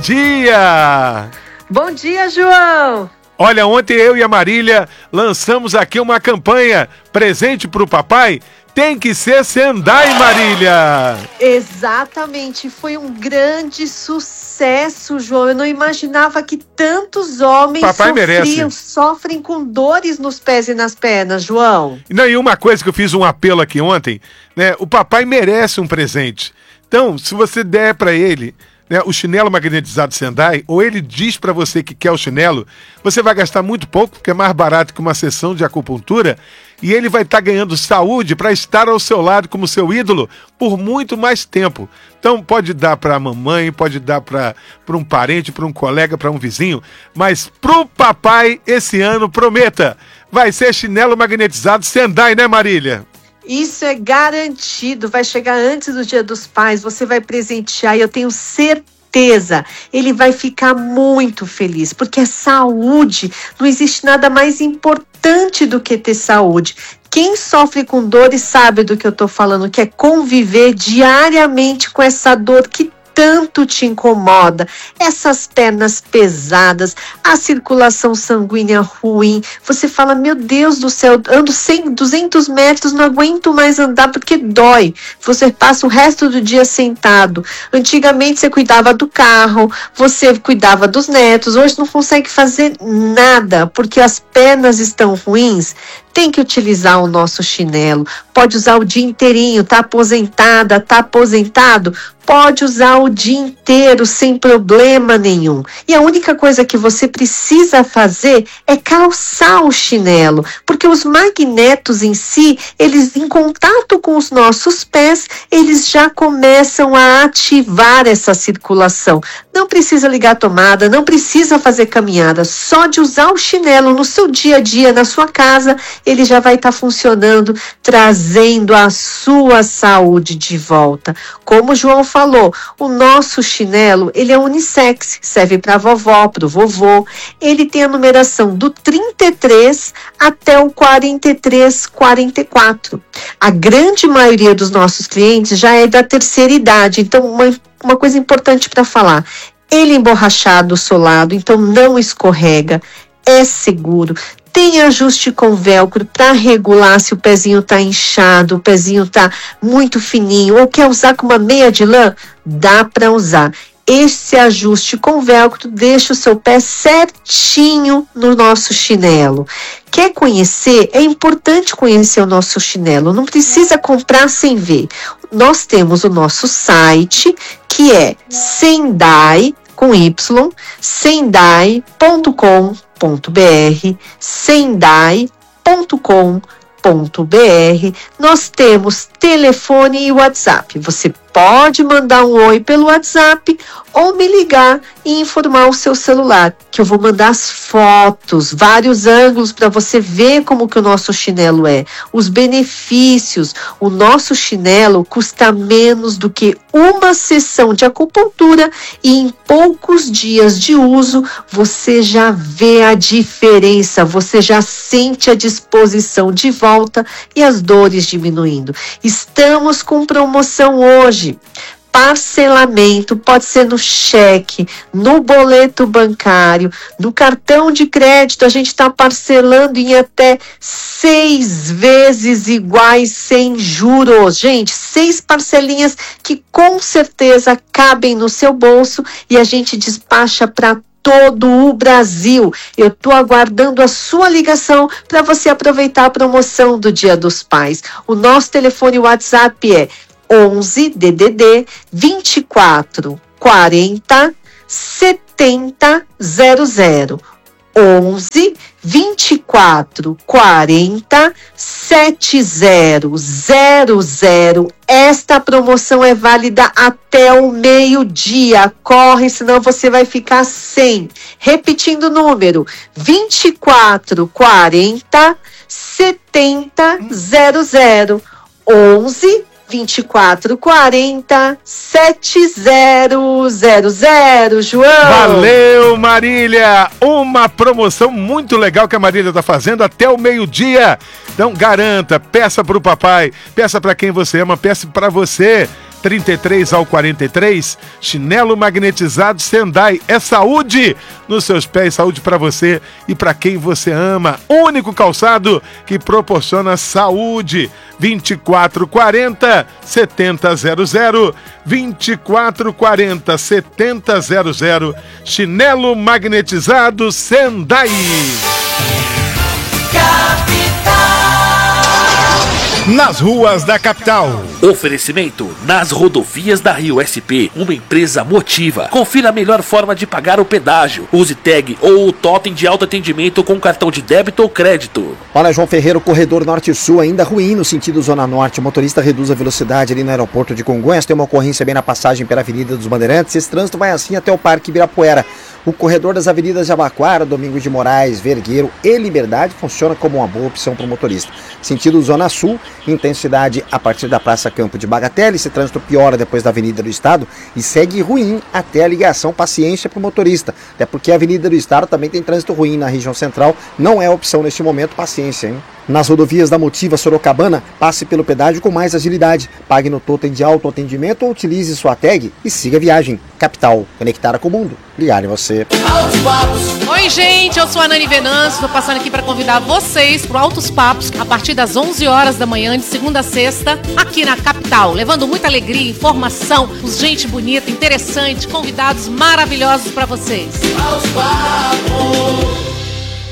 dia! Bom dia, João! Olha, ontem eu e a Marília lançamos aqui uma campanha, presente pro papai, tem que ser Sendai, Marília! Exatamente, foi um grande sucesso, João. Eu não imaginava que tantos homens papai sofriam, merece. sofrem com dores nos pés e nas pernas, João. Não, e uma coisa que eu fiz um apelo aqui ontem, né? O papai merece um presente. Então, se você der para ele, né, o chinelo magnetizado Sendai, ou ele diz para você que quer o chinelo, você vai gastar muito pouco, porque é mais barato que uma sessão de acupuntura, e ele vai estar tá ganhando saúde para estar ao seu lado como seu ídolo por muito mais tempo. Então pode dar para a mamãe, pode dar para um parente, para um colega, para um vizinho, mas pro papai esse ano, prometa, vai ser chinelo magnetizado Sendai, né, Marília? Isso é garantido, vai chegar antes do Dia dos Pais, você vai presentear e eu tenho certeza, ele vai ficar muito feliz, porque é saúde, não existe nada mais importante do que ter saúde. Quem sofre com dores sabe do que eu tô falando, que é conviver diariamente com essa dor que tanto te incomoda, essas pernas pesadas, a circulação sanguínea ruim, você fala, meu Deus do céu, ando cem, duzentos metros, não aguento mais andar porque dói, você passa o resto do dia sentado. Antigamente você cuidava do carro, você cuidava dos netos, hoje não consegue fazer nada, porque as pernas estão ruins. tem que utilizar o nosso chinelo. Pode usar o dia inteirinho, tá aposentada, tá aposentado? Pode usar o dia inteiro sem problema nenhum. E a única coisa que você precisa fazer é calçar o chinelo, porque os magnetos em si, eles em contato com os nossos pés, eles já começam a ativar essa circulação. Não precisa ligar a tomada, não precisa fazer caminhada, só de usar o chinelo no seu dia a dia, na sua casa, ele já vai estar funcionando, trazendo a sua saúde de volta. Como o João falou, o nosso chinelo, ele é unissex, serve para a vovó, para o vovô. Ele tem a numeração do trinta e três até o quarenta e três, quarenta e quatro. A grande maioria dos nossos clientes já é da terceira idade, então uma, uma coisa importante para falar, ele é emborrachado, solado, então não escorrega, é seguro. Tem ajuste com velcro para regular se o pezinho está inchado, o pezinho está muito fininho, ou quer usar com uma meia de lã? Dá para usar. Esse ajuste com velcro deixa o seu pé certinho no nosso chinelo. Quer conhecer? É importante conhecer o nosso chinelo, não precisa comprar sem ver. Nós temos o nosso site, que é Sendai, com Y, sendai ponto com ponto br, sendai ponto com ponto br. Nós temos telefone e WhatsApp. Você pode mandar um oi pelo WhatsApp ou me ligar e informar o seu celular, que eu vou mandar as fotos, vários ângulos para você ver como que o nosso chinelo é, os benefícios. O nosso chinelo custa menos do que uma sessão de acupuntura e em poucos dias de uso você já vê a diferença, você já sente a disposição de volta e as dores diminuindo. Estamos com promoção hoje. Parcelamento pode ser no cheque, no boleto bancário, no cartão de crédito. A gente está parcelando em até seis vezes iguais sem juros. Gente, seis parcelinhas que com certeza cabem no seu bolso e a gente despacha para todo o Brasil. Eu estou aguardando a sua ligação para você aproveitar a promoção do Dia dos Pais. O nosso telefone WhatsApp é onze D D D vinte e quatro quarenta setenta zero zero. onze vinte e quatro quarenta setenta zero zero. Esta promoção é válida até o meio-dia. Corre, senão você vai ficar sem. Repetindo o número: vinte e quatro quarenta setenta zero zero. onze vinte e quatro quarenta setenta zero zero, João. Valeu, Marília! Uma promoção muito legal que a Marília está fazendo até o meio-dia. Então garanta, peça para o papai, peça para quem você ama, peça para você. trinta e três ao quarenta e três, chinelo magnetizado Sendai. É saúde nos seus pés, saúde para você e para quem você ama. Único calçado que proporciona saúde. vinte e quatro quarenta setenta zero zero, vinte e quatro quarenta setenta zero zero, chinelo magnetizado Sendai. Nas ruas da capital. Oferecimento Nas Rodovias da Rio S P, uma empresa Motiva. Confira a melhor forma de pagar o pedágio. Use tag ou o totem de autoatendimento com cartão de débito ou crédito. Olha, João Ferreira, o corredor norte-sul ainda ruim no sentido zona norte. O motorista reduz a velocidade ali no aeroporto de Congonhas. Tem uma ocorrência bem na passagem pela Avenida dos Bandeirantes. Esse trânsito vai assim até o Parque Ibirapuera. O corredor das avenidas Jabaquara, Domingos de Moraes, Vergueiro e Liberdade funciona como uma boa opção para o motorista. Sentido zona sul, intensidade a partir da Praça Campo de Bagatelle. Esse trânsito piora depois da Avenida do Estado e segue ruim até a ligação. Paciência para o motorista, até porque a Avenida do Estado também tem trânsito ruim na região central. Não é opção neste momento, paciência, hein? Nas rodovias da Motiva Sorocabana, passe pelo pedágio com mais agilidade. Pague no totem de autoatendimento ou utilize sua tag e siga a viagem. Capital, conectada com o mundo. Ligar em você. Oi, gente, eu sou a Nani Venâncio. Estou passando aqui para convidar vocês para o Altos Papos a partir das onze horas da manhã, de segunda a sexta, aqui na Capital, levando muita alegria, informação, gente bonita, interessante, convidados maravilhosos para vocês. Altos Papos.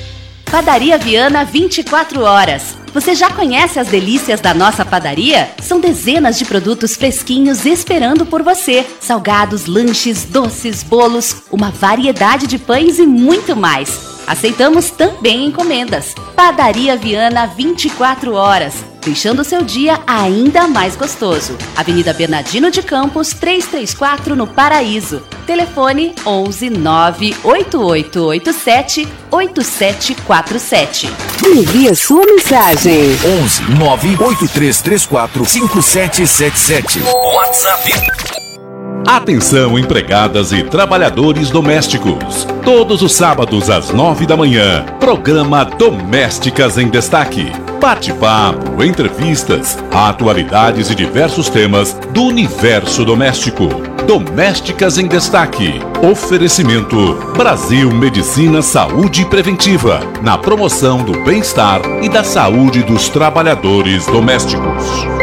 Padaria Viana vinte e quatro horas. Você já conhece as delícias da nossa padaria? São dezenas de produtos fresquinhos esperando por você. Salgados, lanches, doces, bolos, uma variedade de pães e muito mais. Aceitamos também encomendas. Padaria Viana vinte e quatro horas, deixando o seu dia ainda mais gostoso. Avenida Bernardino de Campos, trezentos e trinta e quatro, no Paraíso. Telefone onze nove oito oito oito sete oito sete quatro sete. Envie a sua mensagem. onze nove oito três três quatro cinco sete sete sete. WhatsApp. Atenção, empregadas e trabalhadores domésticos. Todos os sábados às nove da manhã, programa Domésticas em Destaque. Bate-papo, entrevistas, atualidades e diversos temas do universo doméstico. Domésticas em Destaque. Oferecimento Brasil Medicina Saúde Preventiva, na promoção do bem-estar e da saúde dos trabalhadores domésticos.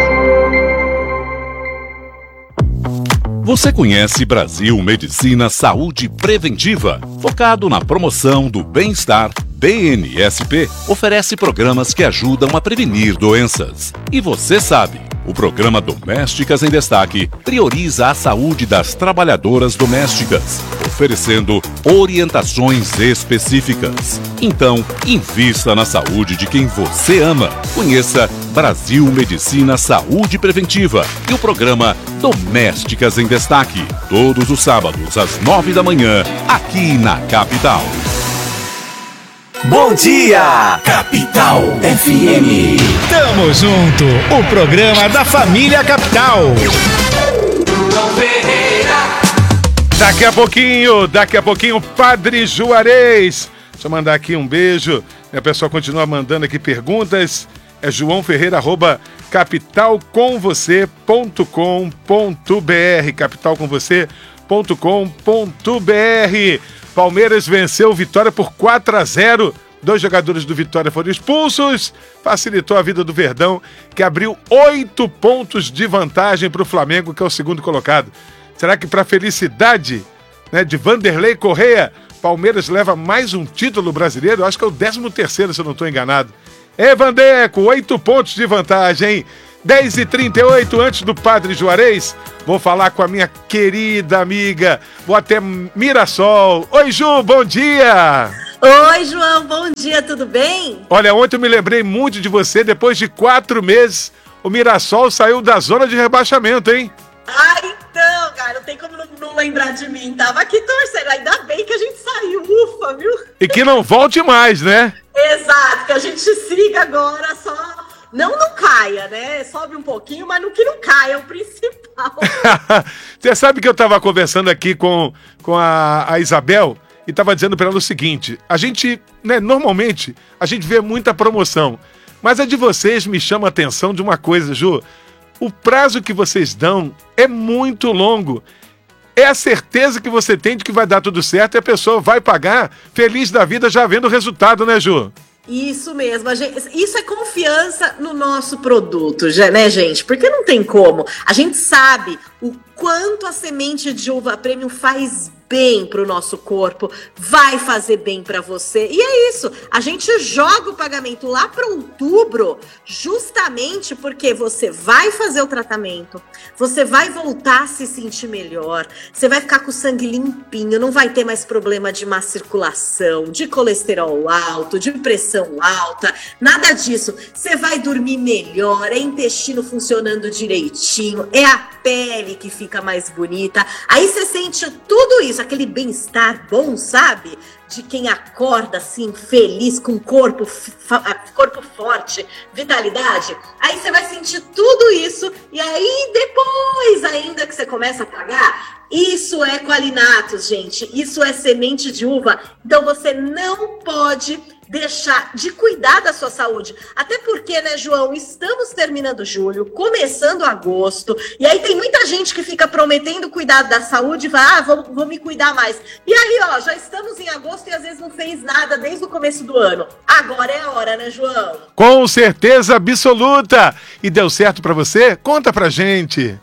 Você conhece Brasil Medicina Saúde Preventiva? Focado na promoção do bem-estar, B N S P oferece programas que ajudam a prevenir doenças. E você sabe, o programa Domésticas em Destaque prioriza a saúde das trabalhadoras domésticas, oferecendo orientações específicas. Então, invista na saúde de quem você ama. Conheça Brasil Medicina Saúde Preventiva e o programa Domésticas em Destaque, todos os sábados às nove da manhã, aqui na Capital. Bom dia, Capital F M. Tamo junto, o programa da família Capital. Daqui a pouquinho, daqui a pouquinho, Padre Juarez. Deixa eu mandar aqui um beijo. A pessoa continua mandando aqui perguntas. É João Ferreira, arroba capital com você ponto com ponto br. capital com você ponto com ponto br. Palmeiras venceu Vitória por quatro a zero. Dois jogadores do Vitória foram expulsos. Facilitou a vida do Verdão, que abriu oito pontos de vantagem para o Flamengo, que é o segundo colocado. Será que, para felicidade, né, de Vanderlei Correia, Palmeiras leva mais um título brasileiro? Eu acho que é o décimo terceiro, se eu não estou enganado. É, Vandeco, oito pontos de vantagem. dez e trinta e oito, antes do Padre Juarez, vou falar com a minha querida amiga, vou até Mirassol. Oi, Ju, bom dia! Oi, João, bom dia, tudo bem? Olha, ontem eu me lembrei muito de você, depois de quatro meses, o Mirassol saiu da zona de rebaixamento, hein? Ah, então, cara, não tem como não, não lembrar de mim, tava aqui torcendo, ainda bem que a gente saiu, ufa, viu? E que não volte mais, né? Exato, que a gente siga agora só... Não, não caia, né? Sobe um pouquinho, mas no que não caia, é o principal. Você sabe que eu estava conversando aqui com, com a, a Isabel e estava dizendo para ela o seguinte, a gente, né, normalmente, a gente vê muita promoção, mas a de vocês me chama a atenção de uma coisa, Ju. O prazo que vocês dão é muito longo. É a certeza que você tem de que vai dar tudo certo e a pessoa vai pagar feliz da vida já vendo o resultado, né, Ju? Isso mesmo, a gente, isso é confiança no nosso produto, já, né, gente? Porque não tem como. A gente sabe o quanto a semente de uva premium faz bem para o nosso corpo, vai fazer bem para você. E é isso, a gente joga o pagamento lá para outubro, justamente porque você vai fazer o tratamento, você vai voltar a se sentir melhor, você vai ficar com o sangue limpinho, não vai ter mais problema de má circulação, de colesterol alto, de pressão alta, nada disso. Você vai dormir melhor, é intestino funcionando direitinho, é a pele que fica mais bonita. Aí você sente tudo isso, aquele bem-estar bom, sabe? De quem acorda assim, feliz, com corpo, corpo forte, vitalidade. Aí você vai sentir tudo isso e aí depois ainda que você começa a pagar, isso é Qualinatos, gente. Isso é semente de uva. Então você não pode deixar de cuidar da sua saúde. Até porque, né, João, estamos terminando julho, começando agosto, e aí tem muita gente que fica prometendo cuidado da saúde e vai, ah, vou, vou me cuidar mais. E aí, ó, já estamos em agosto e às vezes não fez nada desde o começo do ano. Agora é a hora, né, João? Com certeza absoluta! E deu certo pra você? Conta pra gente!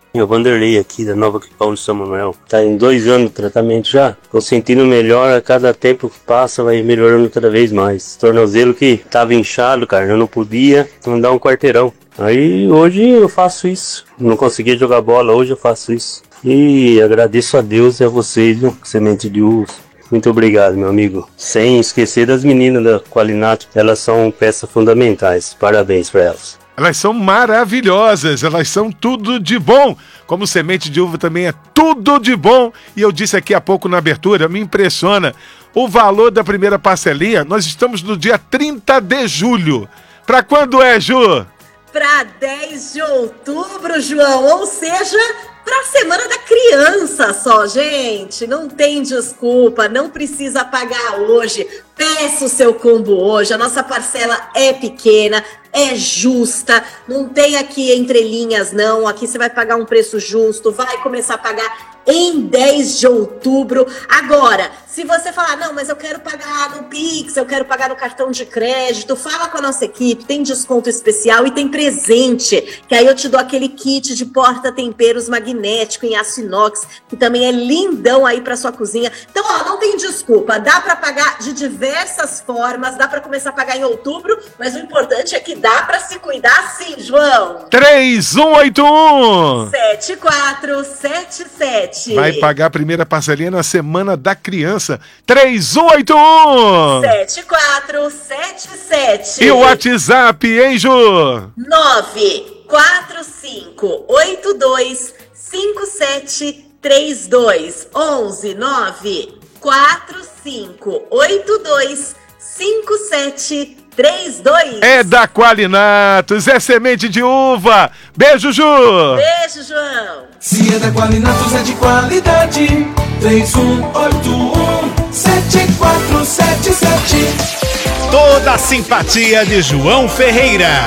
Eu Vanderlei aqui da Nova Cripal de São Manuel. Tá em dois anos de tratamento já. Tô sentindo melhor, a cada tempo que passa vai melhorando cada vez mais. Tornozelo que tava inchado, cara, eu não podia andar um quarteirão. Aí hoje eu faço isso. Não conseguia jogar bola, hoje eu faço isso. E agradeço a Deus e a vocês, viu? Semente de Uva. Muito obrigado, meu amigo. Sem esquecer das meninas da Qualinato, elas são peças fundamentais. Parabéns para elas. Elas são maravilhosas, elas são tudo de bom. Como Semente de Uva também é tudo de bom. E eu disse aqui há pouco na abertura, me impressiona o valor da primeira parcelinha. Nós estamos no dia trinta de julho. Para quando é, Ju? Para dez de outubro, João. Ou seja, para a Semana da Criança só, gente. Não tem desculpa, não precisa pagar hoje. Peça o seu combo hoje. A nossa parcela é pequena, é justa. Não tem aqui entrelinhas, não. Aqui você vai pagar um preço justo, vai começar a pagar em dez de outubro. Agora, se você falar, não, mas eu quero pagar no Pix, eu quero pagar no cartão de crédito, fala com a nossa equipe, tem desconto especial e tem presente, que aí eu te dou aquele kit de porta-temperos magnético em aço inox, que também é lindão aí pra sua cozinha. Então, ó, não tem desculpa, dá pra pagar de diversas formas, dá pra começar a pagar em outubro, mas o importante é que dá pra se cuidar sim, João. três um oito um sete quatro sete sete. Vai pagar a primeira parcelinha na Semana da Criança. três um oito um sete quatro sete sete. E o WhatsApp, hein, Ju? nove quatro cinco oito dois cinco sete três dois. onze nove quatro cinco oito dois cinco sete três dois. É da Qualinatos, é semente de uva. Beijo, Ju. Beijo, João. Se é da Qualinatos, é de qualidade. três um oito um sete quatro sete sete. Toda a simpatia de João Ferreira.